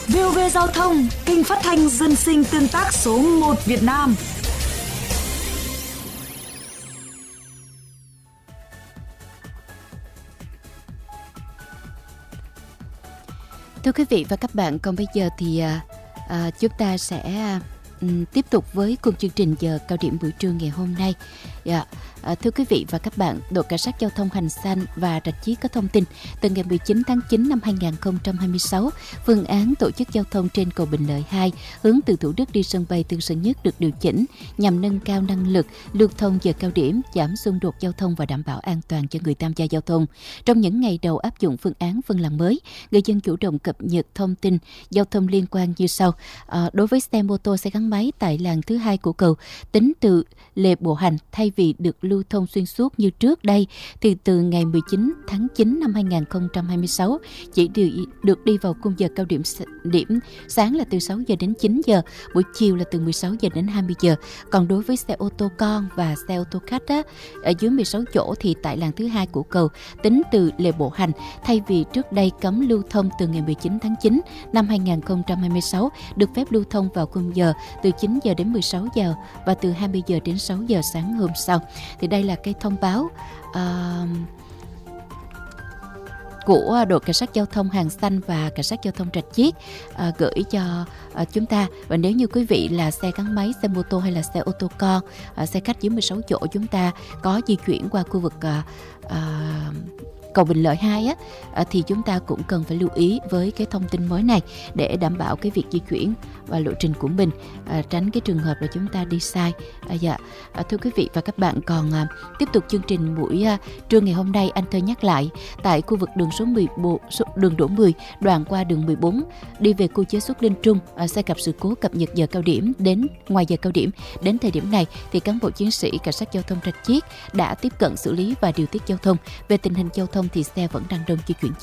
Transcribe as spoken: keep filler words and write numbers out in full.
vê o vê Giao thông, kênh phát thanh dân sinh tương tác số một Việt Nam. Thưa quý vị và các bạn, còn bây giờ thì à, à, chúng ta sẽ à, tiếp tục với cùng chương trình giờ cao điểm buổi trưa ngày hôm nay. Yeah. À, thưa quý vị và các bạn, đội cảnh sát giao thông Hành Xanh và Rạch Chiếc có thông tin từ ngày mười chín tháng chín năm hai nghìn không trăm hai mươi sáu, phương án tổ chức giao thông trên cầu Bình Lợi hai hướng từ Thủ Đức đi sân bay Tân Sơn Nhất được điều chỉnh nhằm nâng cao năng lực lưu thông giờ cao điểm, giảm xung đột giao thông và đảm bảo an toàn cho người tham gia giao thông. Trong những ngày đầu áp dụng phương án phân làn mới, người dân chủ động cập nhật thông tin giao thông liên quan như sau. À, đối với xe mô tô, xe gắn máy tại làn thứ hai của cầu, tính từ lề bộ hành thay vì được lưu thông xuyên suốt như trước đây, thì từ ngày mười chín tháng chín năm hai nghìn không trăm hai mươi sáu chỉ được, được đi vào khung giờ cao điểm điểm sáng là từ sáu giờ đến chín giờ, buổi chiều là từ mười sáu giờ đến hai mươi giờ. Còn đối với xe ô tô con và xe ô tô khách á, ở dưới mười sáu chỗ thì tại làn thứ hai của cầu, tính từ lề bộ hành thay vì trước đây cấm lưu thông từ ngày mười chín tháng chín năm hai nghìn không trăm hai mươi sáu, được phép lưu thông vào khung giờ từ chín giờ đến mười sáu giờ và từ hai mươi giờ đến sáu giờ sáng hôm sau. Thì đây là cái thông báo uh, của đội cảnh sát giao thông Hàng Xanh và cảnh sát giao thông Rạch Chiếc uh, gửi cho uh, chúng ta. Và nếu như quý vị là xe gắn máy, xe mô tô hay là xe ô tô con, uh, xe khách dưới mười sáu chỗ, chúng ta có di chuyển qua khu vực uh, uh, cầu Bình Lợi hai á, thì chúng ta cũng cần phải lưu ý với cái thông tin mới này để đảm bảo cái việc di chuyển và lộ trình của mình, à, tránh cái trường hợp là chúng ta đi sai. À, dạ. À, thưa quý vị và các bạn, còn à, tiếp tục chương trình buổi à, trưa ngày hôm nay, anh Thơ nhắc lại tại khu vực đường số mười, số, đường Đỗ mười, đoạn qua đường mười bốn đi về khu chế xuất Linh Trung, à, xe gặp sự cố cập nhật giờ cao điểm đến ngoài giờ cao điểm. Đến thời điểm này thì cán bộ chiến sĩ cảnh sát giao thông Rạch Chiếc đã tiếp cận xử lý và điều tiết giao thông. Về tình hình giao thông thì xe vẫn đang đông di chuyển